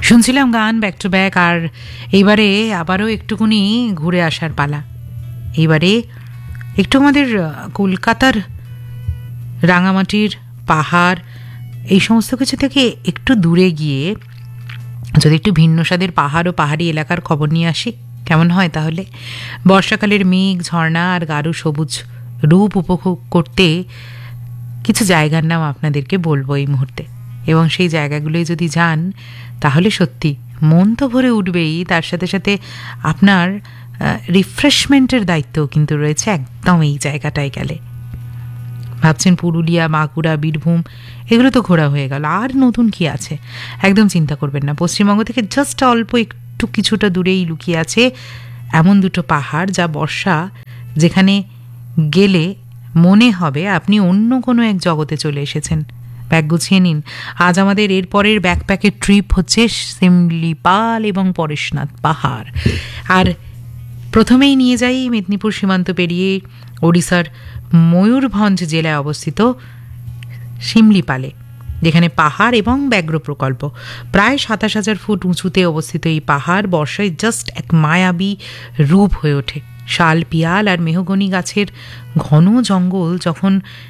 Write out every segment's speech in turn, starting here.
শুনছিলাম গান back to back. আর এইবারে আবারও একটুকুনি ঘুরে আসার পালা। এইবারে একটু আমাদের কলকাতার রাঙামাটির পাহাড় এই সমস্ত কিছু থেকে একটু দূরে গিয়ে যদি একটু ভিন্ন স্বাদের পাহাড় ও পাহাড়ি এলাকার খবর নিয়ে আসি কেমন হয় তাহলে? বর্ষাকালের মেঘ, ঝর্ণা আর গাঢ় সবুজ রূপ উপভোগ করতে কিছু জায়গার নাম আপনাদেরকে বলবো এই মুহূর্তে। এবং সেই জায়গাগুলোয় যদি যান তাহলে সত্যি মন তো ভরে উঠবেই, তার সাথে সাথে আপনার রিফ্রেশমেন্টের দায়িত্বও কিন্তু রয়েছে একদম এই জায়গাটায় গেলে। ভাবছেন পুরুলিয়া, বাঁকুড়া, বীরভূম এগুলো তো ঘোরা হয়ে গেল, আর নতুন কি আছে? একদম চিন্তা করবেন না, পশ্চিমবঙ্গ থেকে জাস্ট অল্প একটু কিছুটা দূরেই লুকিয়ে আছে এমন দুটো পাহাড় যা বর্ষা যেখানে গেলে মনে হবে আপনি অন্য কোনো এক জগতে চলে এসেছেন। ব্যাগ গুছিয়ে নিন, আজ আমাদের এরপরের ব্যাকপ্যাকের ট্রিপ হচ্ছে শিমলিপাল এবং পরেশনাথ পাহাড়। আর প্রথমেই নিয়ে যাই মেদিনীপুর সীমান্ত পেরিয়ে ওড়িশার ময়ূরভঞ্জ জেলায় অবস্থিত শিমলিপালে, যেখানে পাহাড় এবং ব্যাঘ্র প্রকল্প। প্রায় ২৭,০০০ ফুট উঁচুতে অবস্থিত এই পাহাড় বর্ষায় জাস্ট এক মায়াবী রূপ হয়ে ওঠে। শাল, পিয়াল আর মেহগনি গাছের ঘন জঙ্গল যখন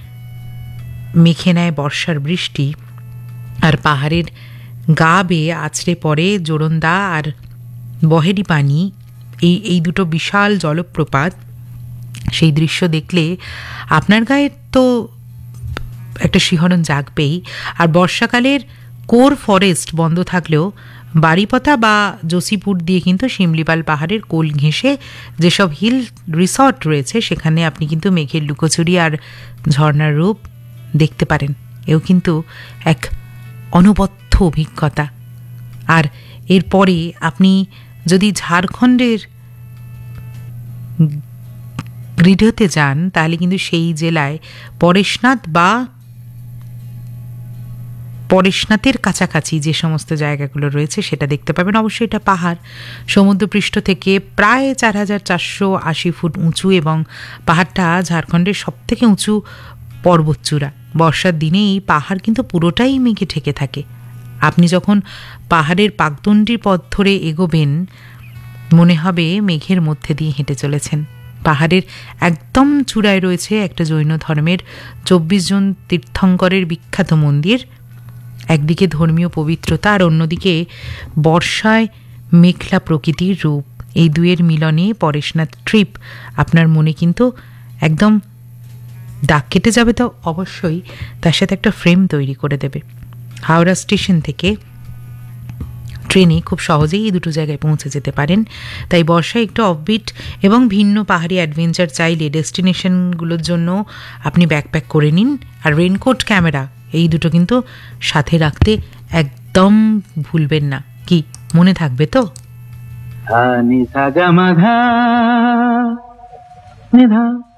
মেখে নেয় বর্ষার বৃষ্টি, আর পাহাড়ের গা বেয়ে আছড়ে পড়ে জোরন্দা আর বহেরি পানি, এই দুটো বিশাল জলপ্রপাত, সেই দৃশ্য দেখলে আপনার গায়ে তো একটা শিহরণ জাগবেই। আর বর্ষাকালের কোর ফরেস্ট বন্ধ থাকলেও বাড়িপথা বা যোশীপুর দিয়ে কিন্তু শিমলিপাল পাহাড়ের কোল ঘেঁষে যেসব হিল রিসর্ট রয়েছে সেখানে আপনি কিন্তু মেঘের লুকোচুরি আর ঝর্ণার রূপ দেখতে পারেন। এও কিন্তু এক অনবদ্য অভিজ্ঞতা। আর এরপরে আপনি যদি ঝাড়খণ্ডের গ্রিডোতে যান তাহলে কিন্তু সেই জেলায় পরেশনাথ বা পরেশনাথের কাছাকাছি যে সমস্ত জায়গাগুলো রয়েছে সেটা দেখতে পাবেন। অবশ্যই এটা পাহাড়, সমুদ্রপৃষ্ঠ থেকে প্রায় ৪,৪৮০ ফুট উঁচু এবং পাহাড়টা ঝাড়খণ্ডের সবথেকে উঁচু পর্বতচূড়া। বর্ষার দিনে এই পাহাড় কিন্তু পুরোটাই মেঘে ঢেকে থাকে। আপনি যখন পাহাড়ের পাকদণ্ডী পথ ধরে এগোবেন মনে হবে মেঘের মধ্যে দিয়ে হেঁটে চলেছেন। পাহাড়ের একদম চূড়ায় রয়েছে একটা জৈন ধর্মের ২৪ জন তীর্থঙ্করের বিখ্যাত মন্দির। একদিকে ধর্মীয় পবিত্রতা আর অন্যদিকে বর্ষায় মেঘলা প্রকৃতির রূপ, এই দুয়ের মিলনে পরেশনাথ ট্রিপ আপনার মনে কিন্তু একদম দাগ কেটে যাবে, তো অবশ্যই তার সাথে একটা ফ্রেম তৈরি করে দেবে। হাওড়া স্টেশন থেকে ট্রেনে খুব সহজেই এই দুটো জায়গায় পৌঁছে যেতে পারেন। তাই বর্ষায় একটু অফবিট এবং ভিন্ন পাহাড়ি অ্যাডভেঞ্চার চাইলে ডেস্টিনেশনগুলোর জন্য আপনি ব্যাকপ্যাক করে নিন। আর রেনকোট, ক্যামেরা এই দুটো কিন্তু সাথে রাখতে একদম ভুলবেন না। কি মনে থাকবে তো? ধা নি সা গা মা ধা নি ধা